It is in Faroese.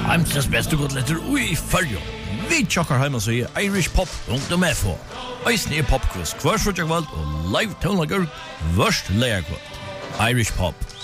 Heimsens beste godletter ui fyrjo. Vi tjokkar heima så i irishpop.fo. Eisne i popquiz, kvarsfrutjagvald og live tonlagur, vørst leierkvald. Irish Pop.